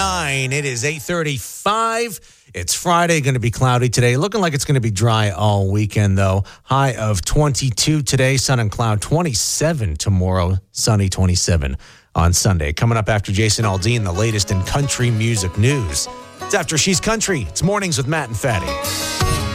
8:09. It is 8:35. It's Friday, going to be cloudy today. Looking like it's going to be dry all weekend, though. High of 22 today, sun and cloud 27 tomorrow, sunny 27 on Sunday. Coming up after Jason Aldean, the latest in country music news. It's after She's Country. It's Mornings with Matt and Fatty.